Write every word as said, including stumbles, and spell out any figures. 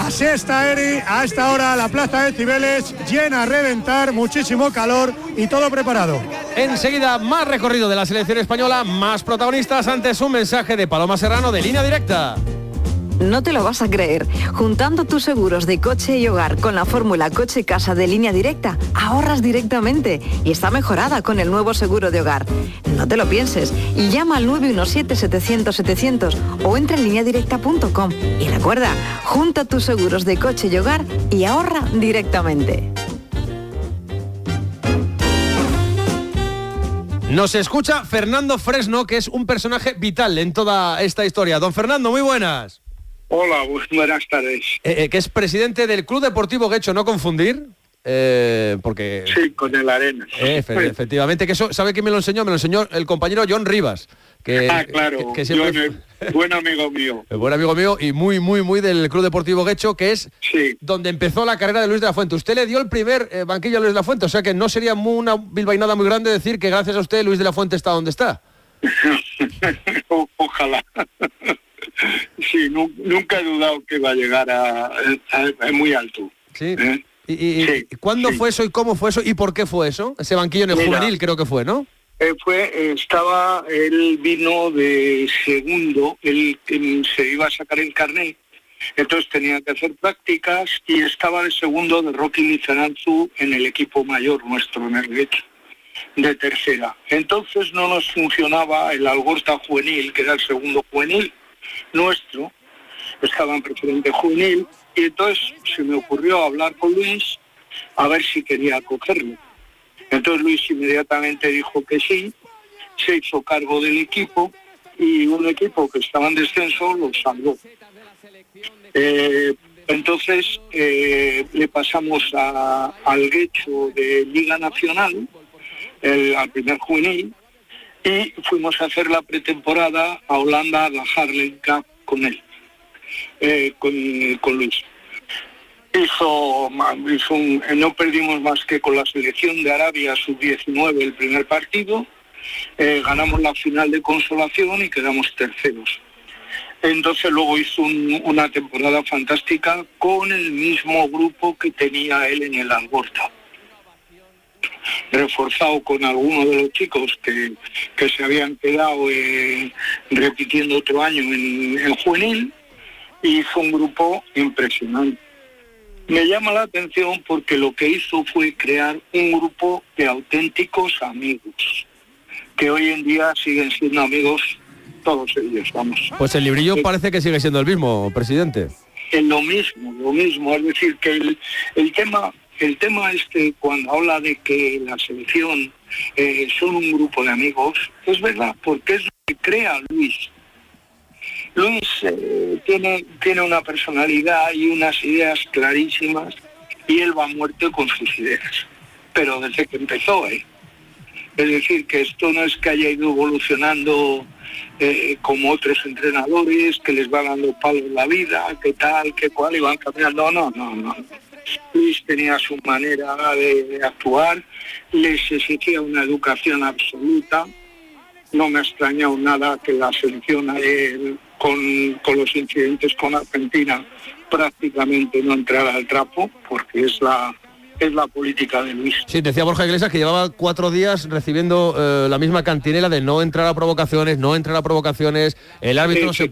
Así está, Eri, a esta hora la plaza de Cibeles llena a reventar, muchísimo calor y todo preparado. Enseguida, más recorrido de la selección española, más protagonistas. Antes, un mensaje de Paloma Serrano de Línea Directa. No te lo vas a creer. Juntando tus seguros de coche y hogar con la fórmula coche-casa de Línea Directa, ahorras directamente y está mejorada con el nuevo seguro de hogar. No te lo pienses y llama al nueve uno siete, setecientos, setecientos o entra en línea directa punto com. Y recuerda, junta tus seguros de coche y hogar y ahorra directamente. Nos escucha Fernando Fresno, que es un personaje vital en toda esta historia. Don Fernando, muy buenas. Hola, buenas tardes. Eh, eh, que es presidente del Club Deportivo Guecho, no confundir, eh, porque... Sí, con el Arenas. Eh, efe, efectivamente, que eso, ¿sabe quién me lo enseñó? Me lo enseñó el compañero John Rivas. Que, ah, claro, que, que siempre... John, buen amigo mío. Buen amigo mío y muy, muy, muy del Club Deportivo Guecho, que es sí. donde empezó la carrera de Luis de la Fuente. Usted le dio el primer eh, banquillo a Luis de la Fuente, o sea que no sería muy, una bilbainada muy grande decir que gracias a usted Luis de la Fuente está donde está. o, ojalá. Sí, no, nunca he dudado que va a llegar a, a, a muy alto. Sí. ¿Eh? ¿Y, y, sí, y cuándo sí. fue eso y cómo fue eso y por qué fue eso? Ese banquillo en el Mira, juvenil creo que fue, ¿no? Eh, fue, estaba, él vino de segundo, él, él se iba a sacar el carnet, entonces tenía que hacer prácticas y estaba de segundo de Rocky Lizarrazu en el equipo mayor nuestro, en el Guecho, de tercera. Entonces no nos funcionaba el Algorta juvenil, que era el segundo juvenil nuestro, estaba en preferente juvenil, y entonces se me ocurrió hablar con Luis a ver si quería cogerlo. Entonces Luis inmediatamente dijo que sí, se hizo cargo del equipo y un equipo que estaba en descenso lo salvó. Eh, entonces eh, le pasamos a, al Guecho de Liga Nacional, el, al primer juvenil, y fuimos a hacer la pretemporada a Holanda, a la Harlem Cup con él, eh, con, con Luis. Hizo, hizo un, no perdimos más que con la selección de Arabia sub diecinueve el primer partido, eh, ganamos la final de consolación y quedamos terceros. Entonces luego hizo un, una temporada fantástica con el mismo grupo que tenía él en el Algorta, reforzado con algunos de los chicos que, que se habían quedado eh, repitiendo otro año en, en juvenil, y hizo un grupo impresionante. Me llama la atención porque lo que hizo fue crear un grupo de auténticos amigos, que hoy en día siguen siendo amigos todos ellos, vamos. Pues el librillo eh, parece que sigue siendo el mismo, presidente. Es lo mismo, lo mismo, es decir, que el, el tema... El tema es que cuando habla de que la selección eh, son un grupo de amigos, es verdad, porque es lo que crea Luis. Luis eh, tiene, tiene una personalidad y unas ideas clarísimas y él va a muerte con sus ideas, pero desde que empezó, ¿eh? Es decir, que esto no es que haya ido evolucionando eh, como otros entrenadores, que les va dando palos la vida, que tal, que cual, y van cambiando. No, no, no. Luis tenía su manera de, de actuar, les exigía una educación absoluta. No me ha extrañado nada que la selección eh, con, con los incidentes con Argentina prácticamente no entrara al trapo, porque es la es la política de Luis. Sí, decía Borja Iglesias que llevaba cuatro días recibiendo eh, la misma cantinela de no entrar a provocaciones, no entrar a provocaciones, el árbitro sí, no se